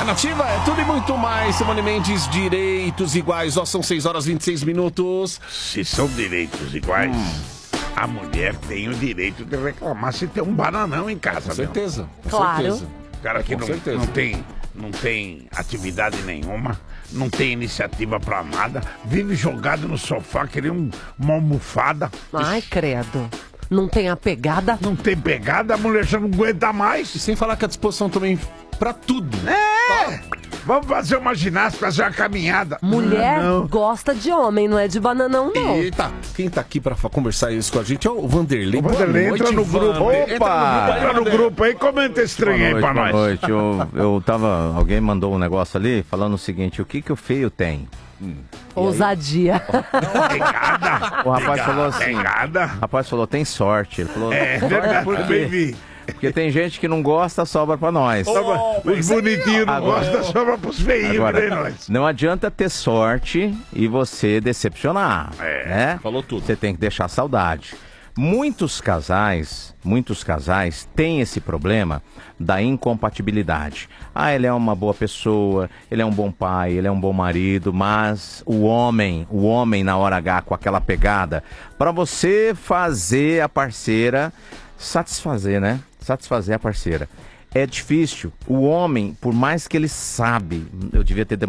Nativa é tudo e muito mais. Simone Mendes, direitos iguais. Ó, são 6 horas e 26 minutos. Se são direitos iguais, a mulher tem o direito de reclamar se tem um bananão em casa. Com certeza. Com Claro. certeza. O cara que não tem atividade nenhuma, não tem iniciativa pra nada, vive jogado no sofá, querendo uma almofada. Ai, credo. Não tem a pegada? Não tem pegada, a mulher já não aguenta mais. E sem falar que a disposição também pra tudo. Vamos fazer uma ginástica, fazer uma caminhada. Mulher Não. gosta de homem, não é de bananão, não. Eita, quem tá aqui pra conversar isso com a gente é o Vanderlei. O Vanderlei Boa entra noite, no grupo. Vanderlei. Entra no grupo aí, comenta esse trem aí pra nós. Boa noite. Alguém mandou um negócio ali falando o seguinte: o que o feio tem? Ousadia. Pegada. O rapaz falou assim. Pegada. O rapaz falou, tem sorte. Ele falou, É verdade, por também quê? vi. Porque tem gente que não gosta, sobra pra nós. Os bonitinhos não Agora- gostam, sobra pros feinhos, Agora, né, nós? não adianta ter sorte e você decepcionar, né? Falou tudo. Você tem que deixar saudade. Muitos casais têm esse problema da incompatibilidade. Ah, ele é uma boa pessoa, ele é um bom pai, ele é um bom marido, mas o homem na hora H com aquela pegada, para você fazer a parceira satisfazer, né? Satisfazer a parceira. É difícil. O homem, por mais que ele sabe, eu devia ter